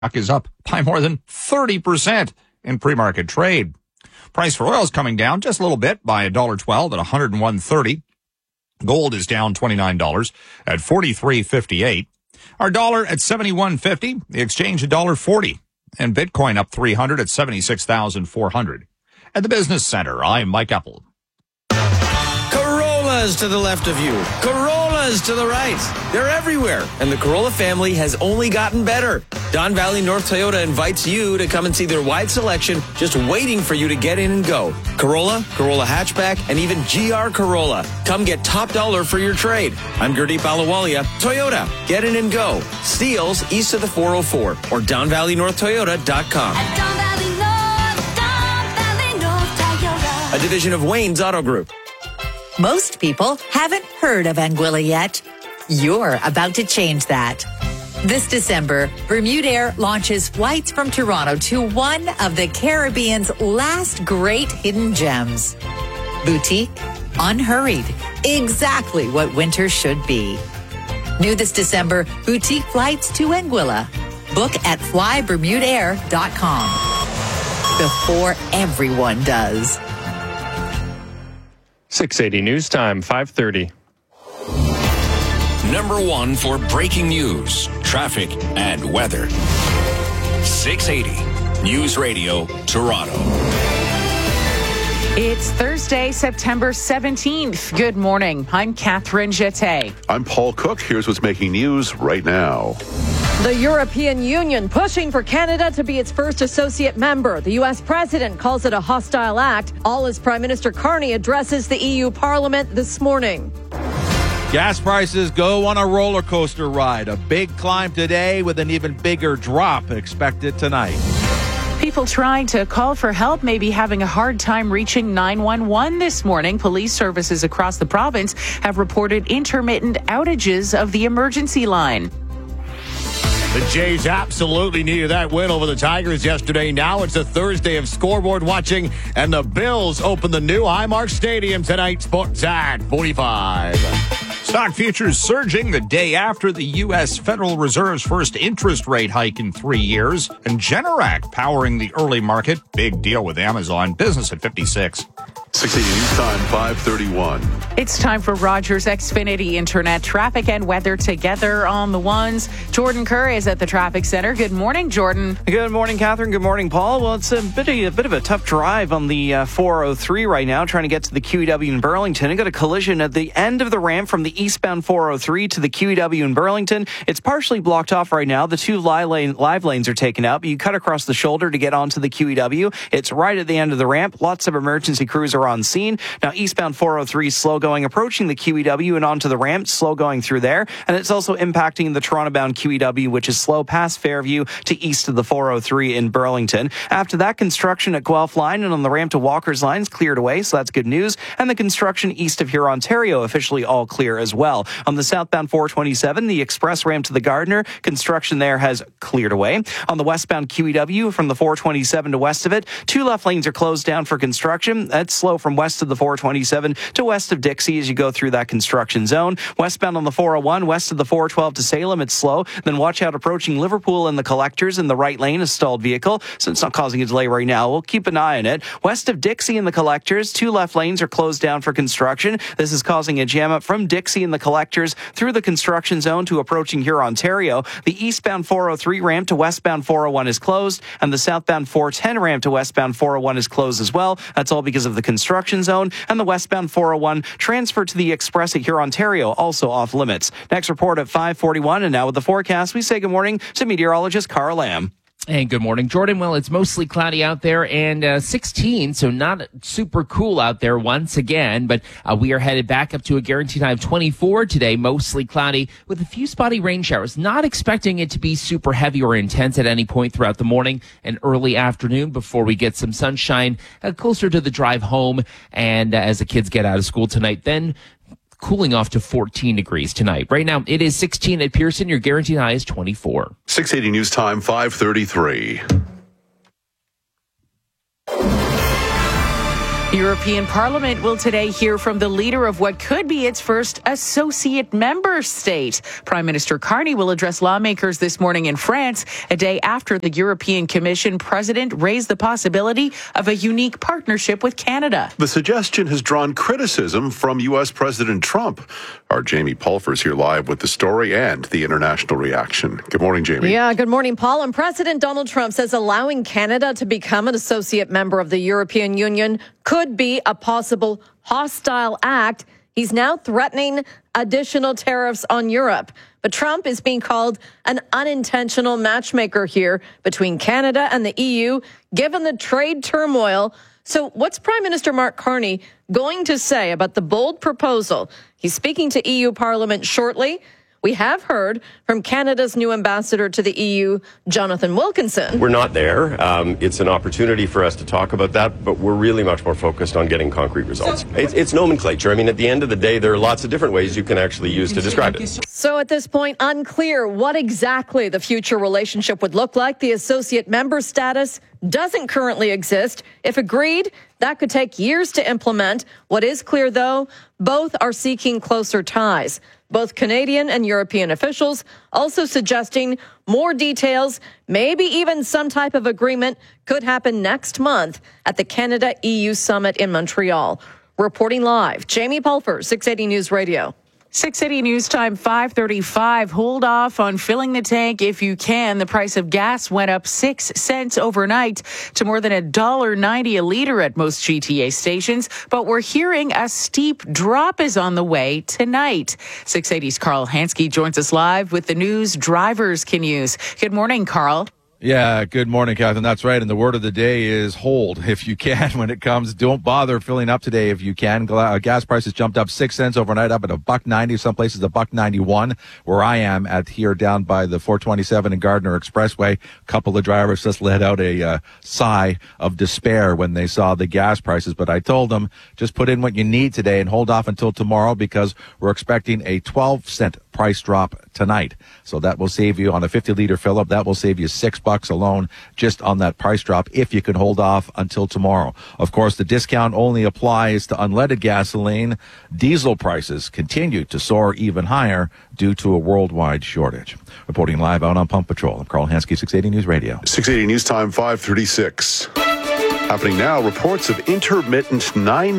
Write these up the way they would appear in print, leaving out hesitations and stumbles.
is up by more than 30% in pre-market trade. Price for oil is coming down just a little bit by $1.12 at $101.30. Gold is down $29 at $43.58. Our dollar at $71.50. The exchange $1.40. And Bitcoin up 300 at 76,400. At the Business Center, I'm Mike Apple. Corollas to the left of you. Corollas to the right. They're everywhere. And the Corolla family has only gotten better. Don Valley North Toyota invites you to come and see their wide selection just waiting for you to get in and go. Corolla, Corolla Hatchback, and even GR Corolla. Come get top dollar for your trade. I'm Gurdeep Ahluwalia. Toyota, get in and go. Steeles east of the 404 or DonValleyNorthToyota.com. At Don Valley North Toyota. A division of Wayne's Auto Group. Most people haven't heard of Anguilla yet. You're about to change that. This December, Bermudair launches flights from Toronto to one of the Caribbean's last great hidden gems. Boutique, unhurried, exactly what winter should be. New this December, boutique flights to Anguilla. Book at flybermudair.com before everyone does. 680 News Time, 5:30. Number one for breaking news, traffic, and weather. 680 News Radio, Toronto. It's Thursday, September 17th. Good morning. I'm Catherine Jeté. I'm Paul Cook. Here's what's making news right now. The European Union pushing for Canada to be its first associate member. The U.S. president calls it a hostile act, all as Prime Minister Carney addresses the EU Parliament this morning. Gas prices go on a roller coaster ride. A big climb today with an even bigger drop expected tonight. People trying to call for help may be having a hard time reaching 911 this morning. Police services across the province have reported intermittent outages of the emergency line. The Jays absolutely needed that win over the Tigers yesterday. Now it's a Thursday of scoreboard watching, and the Bills open the new Highmark Stadium tonight. Sportsat 45. Stock futures surging the day after the U.S. Federal Reserve's first interest rate hike in 3 years. And Generac powering the early market. Big deal with Amazon. Business at 56. 680 News Time, 5:31. It's time for Rogers Xfinity Internet traffic and weather together on the ones. Jordan Kerr is at the traffic center. Good morning, Jordan. Good morning, Catherine. Good morning, Paul. Well, it's a bit of a tough drive on the 403 right now, trying to get to the QEW in Burlington. I got a collision at the end of the ramp from the eastbound 403 to the QEW in Burlington. It's partially blocked off right now. The two live lanes are taken out. You cut across the shoulder to get onto the QEW. It's right at the end of the ramp. Lots of emergency crews are on scene. Now, eastbound 403 slow going, approaching the QEW and onto the ramp, slow going through there. And it's also impacting the Toronto-bound QEW, which is slow past Fairview to east of the 403 in Burlington. After that, construction at Guelph Line and on the ramp to Walker's Lines cleared away, so that's good news. And the construction east of Hurontario officially all clear as well. On the southbound 427, the express ramp to the Gardiner, construction there has cleared away. On the westbound QEW from the 427 to west of it, two left lanes are closed down for construction. That's slow from west of the 427 to west of Dixie as you go through that construction zone. Westbound on the 401, west of the 412 to Salem, it's slow. Then watch out approaching Liverpool and the Collectors in the right lane, a stalled vehicle, so it's not causing a delay right now. We'll keep an eye on it. West of Dixie and the Collectors, two left lanes are closed down for construction. This is causing a jam up from Dixie and the Collectors through the construction zone to approaching Hurontario. The eastbound 403 ramp to westbound 401 is closed, and the southbound 410 ramp to westbound 401 is closed as well. That's all because of the construction zone, and the westbound 401 transfer to the express at Hurontario also off limits. Next report at 5:41, and now with the forecast, we say good morning to meteorologist Carl Lamb. And good morning, Jordan. Well, it's mostly cloudy out there and 16, so not super cool out there once again, but we are headed back up to a guaranteed high of 24 today, mostly cloudy with a few spotty rain showers. Not expecting it to be super heavy or intense at any point throughout the morning and early afternoon before we get some sunshine closer to the drive home and as the kids get out of school tonight. Then cooling off to 14 degrees tonight. Right now, it is 16 at Pearson. Your guaranteed high is 24. 680 News Time, 5:33. European Parliament will today hear from the leader of what could be its first associate member state. Prime Minister Carney will address lawmakers this morning in France, a day after the European Commission president raised the possibility of a unique partnership with Canada. The suggestion has drawn criticism from U.S. President Trump. Our Jamie Pulfer is here live with the story and the international reaction. Good morning, Jamie. Yeah, good morning, Paul. And President Donald Trump says allowing Canada to become an associate member of the European Union could be a possible hostile act. He's now threatening additional tariffs on Europe. But Trump is being called an unintentional matchmaker here between Canada and the EU, given the trade turmoil. So what's Prime Minister Mark Carney going to say about the bold proposal? He's speaking to EU Parliament shortly. We have heard from Canada's new ambassador to the EU, Jonathan Wilkinson. We're not there. It's an opportunity for us to talk about that, but we're really much more focused on getting concrete results. It's nomenclature. I mean, at the end of the day, there are lots of different ways you can actually use to describe it. So at this point, unclear what exactly the future relationship would look like. The associate member status doesn't currently exist. If agreed, that could take years to implement. What is clear, though, both are seeking closer ties. Both Canadian and European officials also suggesting more details, maybe even some type of agreement, could happen next month at the Canada-EU Summit in Montreal. Reporting live, Jamie Pulfer, 680 News Radio. 680 News Time, 5:35. Hold off on filling the tank if you can. The price of gas went up 6 cents overnight to more than $1.90 a liter at most GTA stations. But we're hearing a steep drop is on the way tonight. 680's Carl Hansky joins us live with the news drivers can use. Good morning, Carl. Yeah, good morning, Catherine. That's right. And the word of the day is hold if you can when it comes. Don't bother filling up today if you can. Gas prices jumped up 6 cents overnight, up at $1.90. Some places $1.91. Where I am at here down by the 427 and Gardner Expressway. A couple of drivers just let out a sigh of despair when they saw the gas prices. But I told them just put in what you need today and hold off until tomorrow because we're expecting a 12-cent price drop tonight. So that will save you on a 50-liter fill-up. That will save you $6 alone just on that price drop if you can hold off until tomorrow. Of course, the discount only applies to unleaded gasoline. Diesel prices continue to soar even higher due to a worldwide shortage. Reporting live out on Pump Patrol, I'm Carl Hansky, 680 News Radio. 680 News Time, 5:36. Happening now, reports of intermittent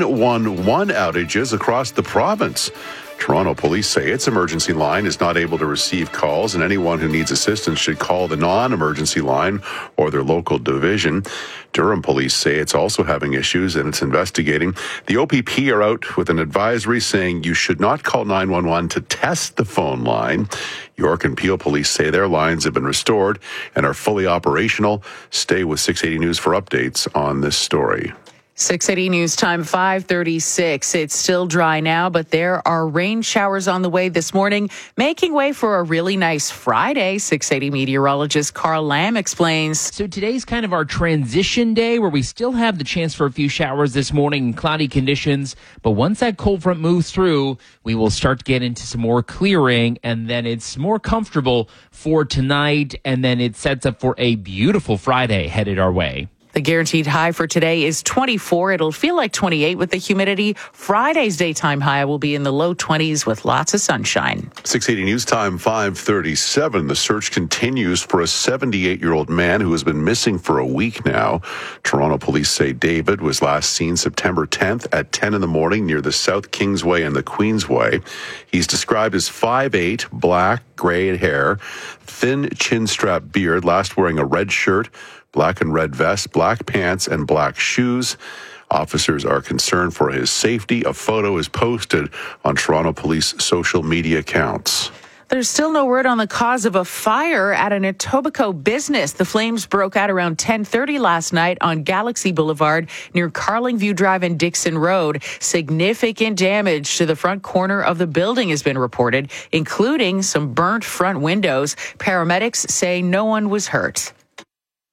911 outages across the province. Toronto police say its emergency line is not able to receive calls, and anyone who needs assistance should call the non-emergency line or their local division. Durham police say it's also having issues and it's investigating. The OPP are out with an advisory saying you should not call 911 to test the phone line. York and Peel police say their lines have been restored and are fully operational. Stay with 680 News for updates on this story. 680 News Time, 5:36. It's still dry now, but there are rain showers on the way this morning, making way for a really nice Friday. 680 meteorologist Carl Lamb explains. So today's kind of our transition day where we still have the chance for a few showers this morning and cloudy conditions. But once that cold front moves through, we will start to get into some more clearing, and then it's more comfortable for tonight, and then it sets up for a beautiful Friday headed our way. The guaranteed high for today is 24. It'll feel like 28 with the humidity. Friday's daytime high will be in the low 20s with lots of sunshine. 680 News Time, 5:37. The search continues for a 78-year-old man who has been missing for a week now. Toronto police say David was last seen September 10th at 10 in the morning near the South Kingsway and the Queensway. He's described as 5'8", black, gray hair, thin chin-strap beard, last wearing a red shirt, black and red vest, black pants, and black shoes. Officers are concerned for his safety. A photo is posted on Toronto Police social media accounts. There's still no word on the cause of a fire at an Etobicoke business. The flames broke out around 10:30 last night on Galaxy Boulevard near Carlingview Drive and Dixon Road. Significant damage to the front corner of the building has been reported, including some burnt front windows. Paramedics say no one was hurt.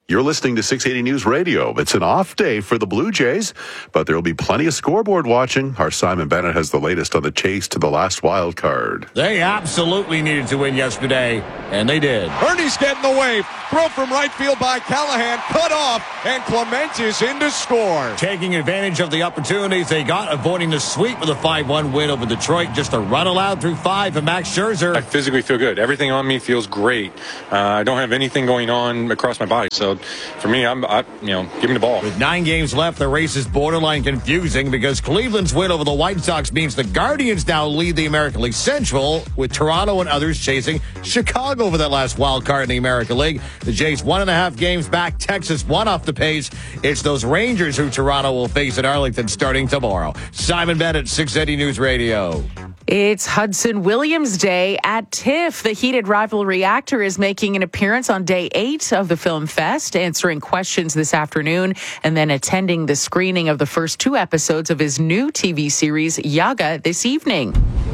You're listening to 680 News Radio. It's an off day for the Blue Jays, but there will be plenty of scoreboard watching. Our Simon Bennett has the latest on the chase to the last wild card. They absolutely needed to win yesterday, and they did. Ernie's getting the wave. Throw from right field by Callahan. Cut off, and Clement is in to score. Taking advantage of the opportunities they got, avoiding the sweep with a 5-1 win over Detroit. Just a run allowed through 5 for Max Scherzer. I physically feel good. Everything on me feels great. I don't have anything going on across my body. So for me, give me the ball. With 9 games left, the race is borderline confusing because Cleveland's win over the White Sox means the Guardians now lead the American League Central, with Toronto and others chasing Chicago for that last wild card in the American League. The Jays 1.5 games back. Texas 1 off the pace. It's those Rangers who Toronto will face at Arlington starting tomorrow. Simon Bennett, 680 News Radio. It's Hudson Williams Day at TIFF. The heated rivalry actor is making an appearance on day 8 of the Film Fest, answering questions this afternoon and then attending the screening of the first 2 episodes of his new TV series, Yaga, this evening.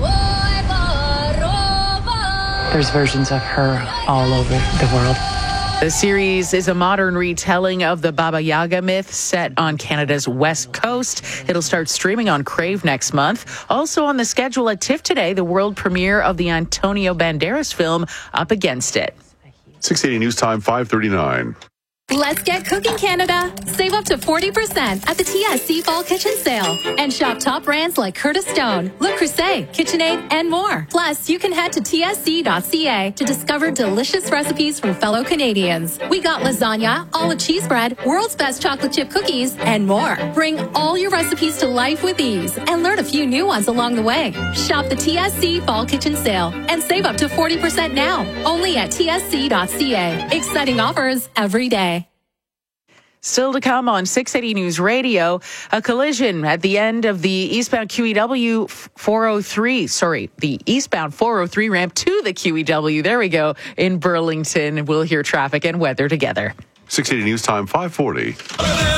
There's versions of her all over the world. The series is a modern retelling of the Baba Yaga myth set on Canada's west coast. It'll start streaming on Crave next month. Also on the schedule at TIFF today, the world premiere of the Antonio Banderas film, Up Against It. 680 News Time, 5:39. Let's get cooking, Canada. Save up to 40% at the TSC Fall Kitchen Sale. And shop top brands like Curtis Stone, Le Creuset, KitchenAid, and more. Plus, you can head to tsc.ca to discover delicious recipes from fellow Canadians. We got lasagna, olive cheese bread, world's best chocolate chip cookies, and more. Bring all your recipes to life with ease and learn a few new ones along the way. Shop the TSC Fall Kitchen Sale and save up to 40% now. Only at tsc.ca. Exciting offers every day. Still to come on 680 News Radio, a collision at the end of the eastbound QEW 403, the eastbound 403 ramp to the QEW, there we go, in Burlington. We'll hear traffic and weather together. 680 News Time, 540.